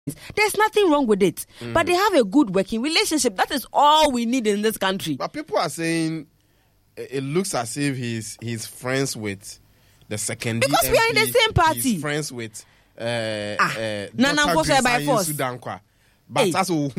There's nothing wrong with it. But they have a good working relationship. That is all we need in this country. But people are saying it looks as if he's friends with the second because we are in the same party. He's friends with Nana by force. But that's who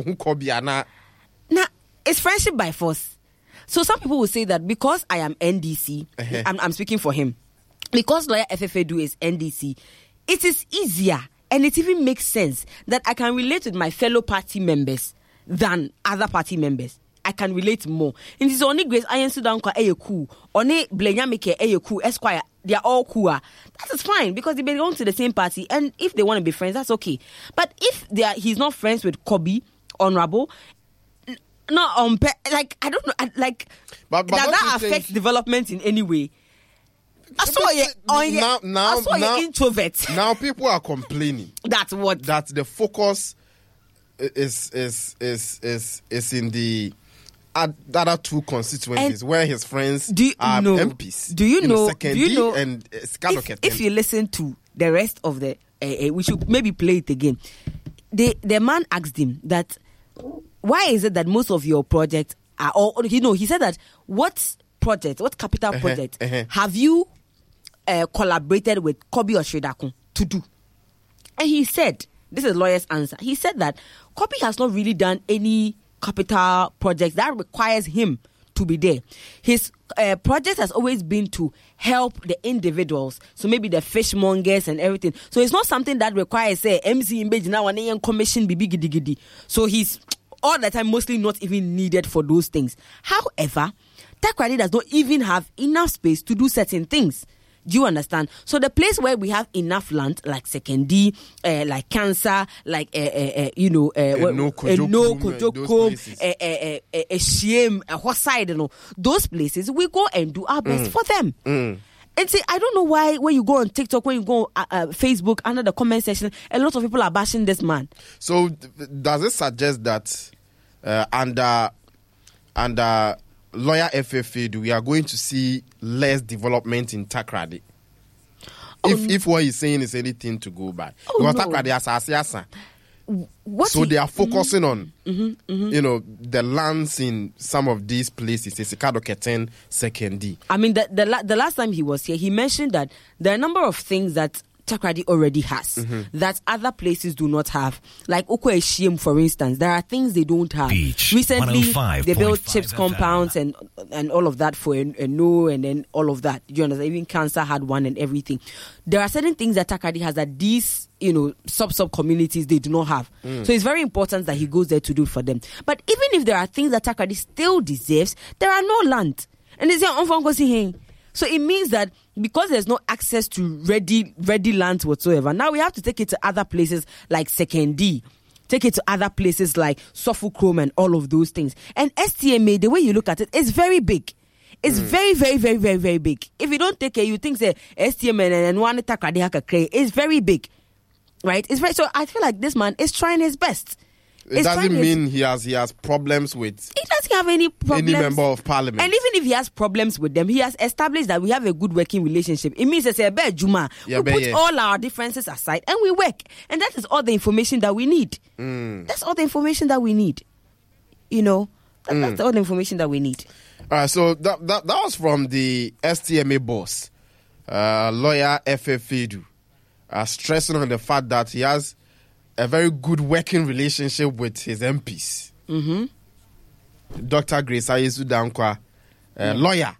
it's friendship by force. So some people will say that because I am NDC, I'm speaking for him. Because Lawyer FFA is NDC, it is easier and it even makes sense that I can relate with my fellow party members than other party members. I can relate more. And it's only Grace Ayensu Dankwa cool, only Blenyamike cool, Esquire, they are all cool. That is fine because they belong to the same party, and if they want to be friends, that's okay. But if he's not friends with Kobe, Honorable, no, like I don't know, like but that affects development in any way. I saw you introvert. Now people are complaining. That's what. That the focus is in the other two constituencies where his friends are MPs. Do you know? And if you listen to the rest of the, we should maybe play it again. The man asked him that, why is it that most of your projects are all? He said that what capital project have you collaborated with Kobe Oshedakun to do? And he said, this is lawyer's answer. He said that Kobe has not really done any capital projects that requires him to be there. His project has always been to help the individuals, so maybe the fishmongers and everything. So it's not something that requires MC Imbeji now and commission bibi gidi gidi. So he's all the time mostly not even needed for those things. However, Takoradi does not even have enough space to do certain things. Do you understand? So the place where we have enough land, like Sekendi, like Cancer, like Kojoko, Shiem, Hoside, those places, we go and do our best for them. And see, I don't know why when you go on TikTok, when you go on Facebook, under the comment section, a lot of people are bashing this man. So does it suggest that under Lawyer FFA, we are going to see less development in Takoradi? If what he's saying is anything to go by. Because Takoradi so they are focusing on the lands in some of these places, Sikado Keten, Sekendi. I mean, the last time he was here, he mentioned that there are a number of things that Takoradi already has that other places do not have. Like Oko Eshiem, for instance, there are things they don't have. Beach, recently, they built chips compounds and all of that for a no, and then all of that. You understand? Even Cancer had one and everything. There are certain things that Takoradi has that these sub communities they do not have. So it's very important that he goes there to do for them. But even if there are things that Takoradi still deserves, there are no land, and they say so it means that because there's no access to ready lands whatsoever, now we have to take it to other places like Sekendi, take it to other places like Sofochrome and all of those things. And STMA, the way you look at it, is very big. It's very, very, very, very, very big. If you don't take care, you think say STMA and one Takoradi Haka is very big, right? It's very. So I feel like this man is trying his best. It doesn't mean he has problems with. He doesn't have any problems. Any member of parliament. And even if he has problems with them, he has established that we have a good working relationship. It means that Juma, we put all our differences aside and we work. And that is all the information that we need. That's all the information that we need. That's all the information that we need. All right, so that was from the STMA boss, Lawyer FFA, stressing on the fact that he has a very good working relationship with his MPs. Dr. Grace Ayensu Dankwa, lawyer,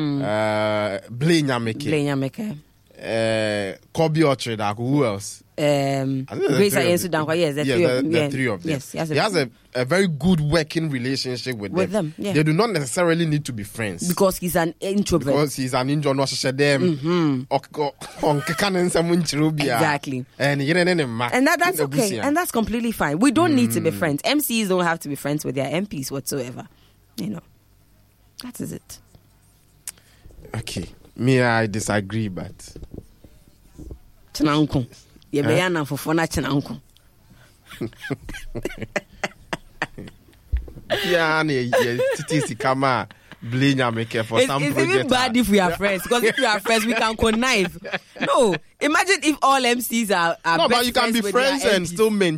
Blenyamike, Kobe Oshedakun, who else? Grace Ayensu Dankwa, yes, the three of them. Yes, he has a very good working relationship with them. Yeah. They do not necessarily need to be friends. Because he's an introvert. Exactly. And that's okay. And that's completely fine. We don't need to be friends. MCs don't have to be friends with their MPs whatsoever. That is it. Okay. Me, I disagree, but... Chinanko. Yebayana for Fona Chinanko. Yeah, Titi Kama, blame Nyameke for some It's project. even bad if we are friends, because if we are friends, we can connive. No, imagine if all MCs are no, best but you can be with their friends and MPs. still maintain